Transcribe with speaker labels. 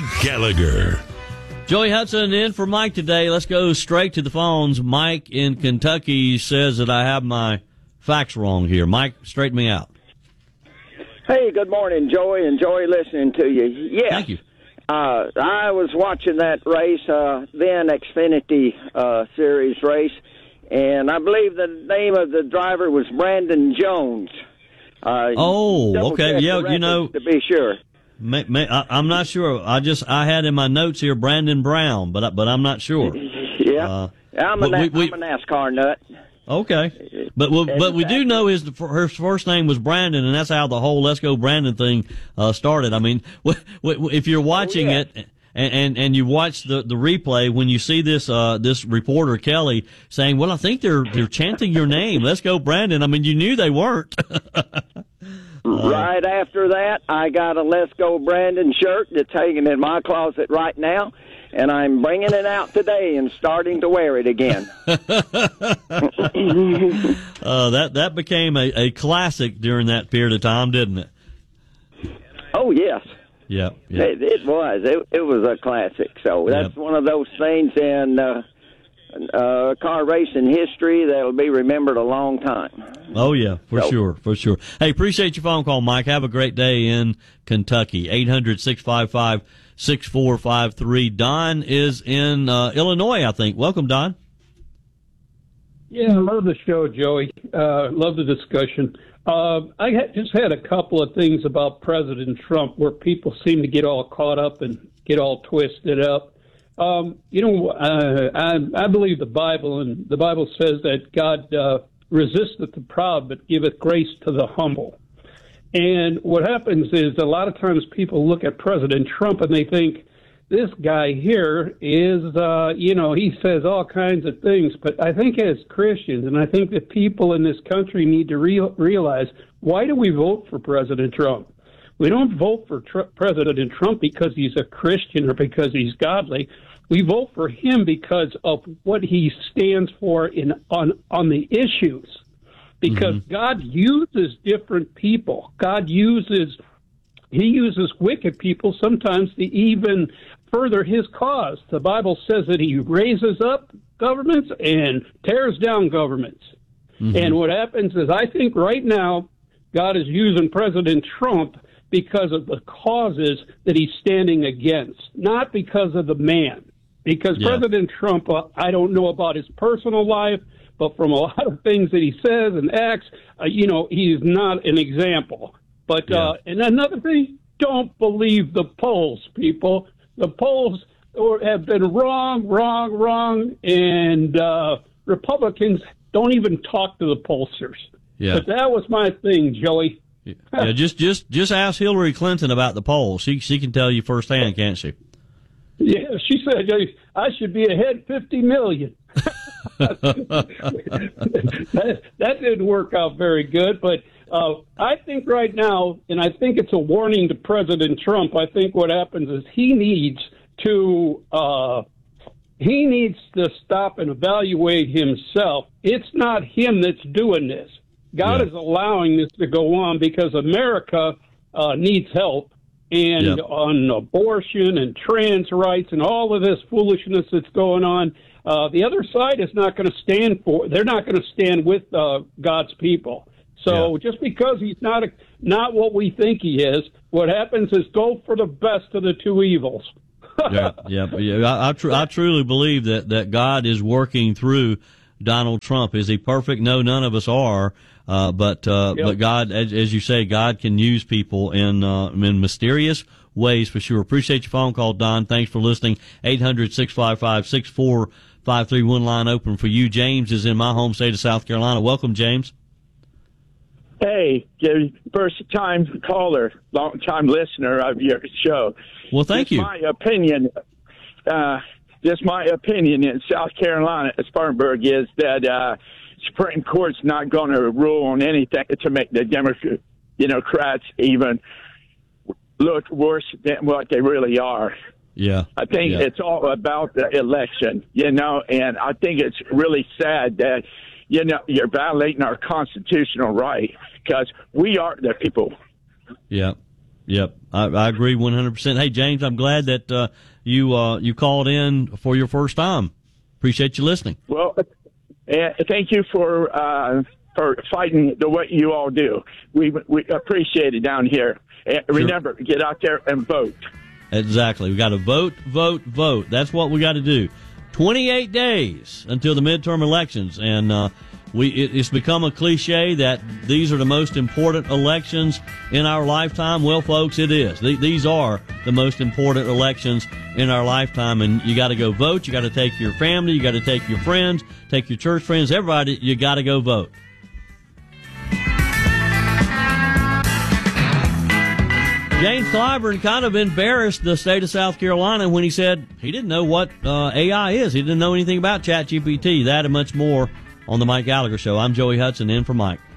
Speaker 1: Mike Gallagher.
Speaker 2: Joey Hudson in for Mike today. Let's go straight to the phones. Mike in Kentucky says that I have my facts wrong here. Mike, straighten me out.
Speaker 3: Hey, good morning, Joey. Enjoy listening to you. Yeah.
Speaker 2: Thank you.
Speaker 3: I was watching that race, then Xfinity Series race, and I believe the name of the driver was Brandon Jones.
Speaker 2: Okay. Yeah, you know.
Speaker 3: To be sure.
Speaker 2: I'm not sure. I had in my notes here Brandon Brown, but I'm not sure.
Speaker 3: Yeah. I'm a NASCAR nut.
Speaker 2: Okay, but we do know her first name was Brandon, and that's how the whole "Let's Go Brandon" thing started. I mean, if you're watching it and you watch the replay, when you see this reporter Kelly saying, "Well, I think they're chanting your name, Let's Go Brandon," I mean, you knew they weren't.
Speaker 3: Right after that, I got a Let's Go Brandon shirt that's hanging in my closet right now, and I'm bringing it out today and starting to wear it again.
Speaker 2: That became a classic during that period of time, didn't it?
Speaker 3: Oh, yes.
Speaker 2: Yeah.
Speaker 3: It was. It was a classic. So that's one of those things in car racing history that'll be remembered a long time.
Speaker 2: Oh, yeah, for sure. Hey, appreciate your phone call, Mike. Have a great day in Kentucky. 800-655-6453. Don is in Illinois, I think. Welcome, Don.
Speaker 4: Yeah, I love the show, Joey. Love the discussion. I just had a couple of things about President Trump where people seem to get all caught up and get all twisted up. I believe the Bible, and the Bible says that God resisteth the proud but giveth grace to the humble. And what happens is a lot of times people look at President Trump and they think, this guy here is, he says all kinds of things. But I think as Christians, and I think that people in this country need to realize, why do we vote for President Trump? We don't vote for President Trump because he's a Christian or because he's godly. We vote for him because of what he stands for on the issues. Because God uses different people. He uses wicked people sometimes to even further his cause. The Bible says that he raises up governments and tears down governments. And what happens is, I think right now God is using President Trump because of the causes that he's standing against, not because of the man. Because President Trump, I don't know about his personal life, but from a lot of things that he says and acts, he's not an example. But and another thing, don't believe the polls, people. The polls have been wrong, and Republicans don't even talk to the pollsters. Yeah. But that was my thing, Joey.
Speaker 2: Yeah, just ask Hillary Clinton about the polls. She can tell you firsthand, can't she?
Speaker 4: Yeah, she said I should be ahead 50 million. that didn't work out very good, but I think right now, and I think it's a warning to President Trump, I think what happens is he needs to stop and evaluate himself. It's not him that's doing this. God is allowing this to go on because America needs help. And on abortion and trans rights and all of this foolishness that's going on, the other side is not going to they're not going to stand with God's people. So just because he's not what we think he is, what happens is go for the best of the two evils.
Speaker 2: I truly believe that God is working through Donald Trump. Is he perfect? No, none of us are. But God, as you say, God can use people in mysterious ways for sure. Appreciate your phone call, Don. Thanks for listening. 800-655-6453. One line open for you. James is in my home state of South Carolina. Welcome, James.
Speaker 5: Hey, first-time caller, long-time listener of your show.
Speaker 2: Well, thank you.
Speaker 5: My opinion, my opinion in South Carolina, Spartanburg, is that Supreme Court's not going to rule on anything to make the Democrats even look worse than what they really are.
Speaker 2: Yeah,
Speaker 5: I think it's all about the election, and I think it's really sad that, you're violating our constitutional right because we are the people.
Speaker 2: Yeah. Yep. I agree 100%. Hey, James, I'm glad that you called in for your first time. Appreciate you listening.
Speaker 5: Well, thank you for fighting the way you all do. We appreciate it down here. Remember, get out there and vote.
Speaker 2: Exactly. We got to vote, vote, vote. That's what we got to do. 28 days until the midterm elections, and it's become a cliche that these are the most important elections in our lifetime. Well, folks, it is. These are the most important elections in our lifetime, and you got to go vote. You got to take your family. You got to take your friends, take your church friends, everybody. You got to go vote. James Clyburn kind of embarrassed the state of South Carolina when he said he didn't know what AI is. He didn't know anything about ChatGPT. That and much more on the Mike Gallagher Show. I'm Joey Hudson, in for Mike.